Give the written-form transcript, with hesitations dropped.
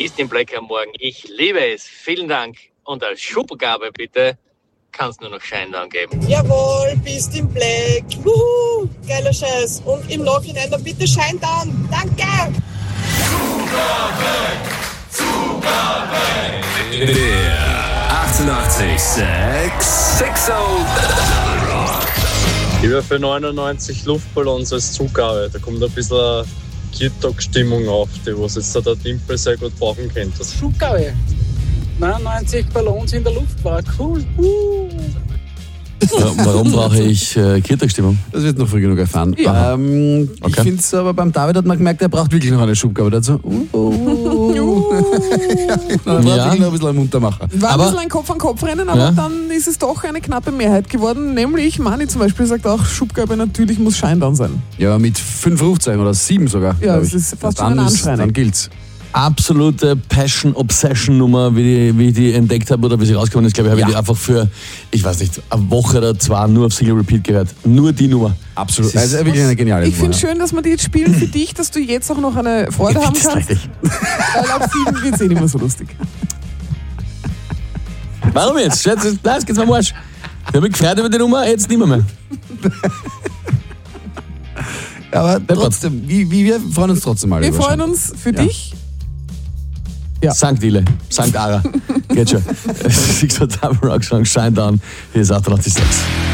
Bist in Black am Morgen. Ich liebe es. Vielen Dank. Und als Schubgabe bitte kannst du nur noch Shinedown geben. Jawohl, Bist in Black. Wuhu, geiler Scheiß. Und im Nachhinein dann bitte Shinedown. Danke. Der 88,6 Ich wäre für 99 Luftballons als Zugabe. Da kommt ein bisschen Kirtag-Stimmung auf, die was jetzt der Dimpel sehr gut brauchen könnte. Zugabe. 99 Ballons in der Luft war cool. Warum brauche ich Kirtag-Stimmung? Das wird noch früh genug erfahren. Ja. Ich finde es aber beim David hat man gemerkt, er braucht wirklich noch eine Schubgabe dazu. Er braucht wirklich noch ein bisschen einen Muntermacher. War ein bisschen ein Kopf-an-Kopf-Rennen, aber dann ist es doch eine knappe Mehrheit geworden. Nämlich Mani zum Beispiel sagt auch, Schubgabe natürlich muss Shinedown sein. Ja, mit 5 Rufzeichen oder 7 sogar. Ja, das ist fast schon ein Anschreien. Dann gilt's. Absolute Passion-Obsession-Nummer, wie ich die entdeckt habe oder wie sie rausgekommen ist, glaube ich, habe ich die einfach für, ich weiß nicht, eine Woche oder zwei nur auf Single Repeat gehört. Nur die Nummer. Absolut. Also wirklich eine geniale Ich finde Nummer. es schön, dass wir die jetzt spielen für dich, dass du jetzt auch noch eine Freude haben kannst. Weil ab 7 wird es nicht mehr so lustig. Warum jetzt? Nein, jetzt geht's am Arsch. Ich habe mich gefreut über die Nummer, jetzt nicht mehr. Aber trotzdem, wir freuen uns trotzdem mal. Wir freuen uns für dich. Ja. St. Ile, St. Ara. Geht schon. 6 Double Rock Song, Shinedown. Hier ist 88,6.